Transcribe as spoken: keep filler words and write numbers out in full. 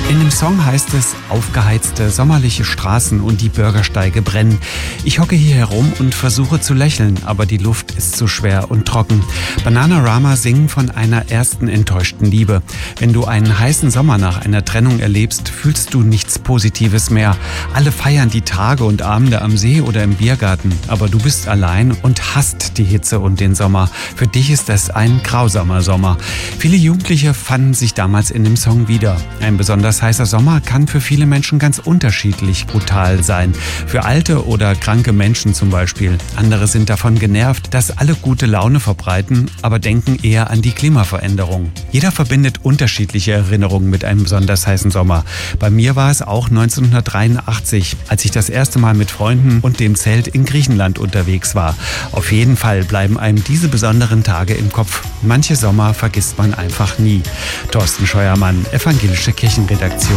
In dem Song heißt es, aufgeheizte sommerliche Straßen und die Bürgersteige brennen. Ich hocke hier herum und versuche zu lächeln, aber die Luft ist zu schwer und trocken. Bananarama singen von einer ersten enttäuschten Liebe. Wenn du einen heißen Sommer nach einer Trennung erlebst, fühlst du nichts Positives mehr. Alle feiern die Tage und Abende am See oder im Biergarten, aber du bist allein und hasst die Hitze und den Sommer. Für dich ist es ein grausamer Sommer. Viele Jugendliche fanden sich damals in dem Song wieder. Ein besonders heißer Sommer kann für viele Menschen ganz unterschiedlich brutal sein. Für alte oder kranke Menschen zum Beispiel. Andere sind davon genervt, dass alle gute Laune verbreiten, aber denken eher an die Klimaveränderung. Jeder verbindet unterschiedliche Erinnerungen mit einem besonders heißen Sommer. Bei mir war es auch neunzehnhundertdreiundachtzig, als ich das erste Mal mit Freunden und dem Zelt in Griechenland unterwegs war. Auf jeden Fall bleiben einem diese besonderen Tage im Kopf. Manche Sommer vergisst man einfach nie. Thorsten Scheuermann, Evangelische Kirchenredaktion.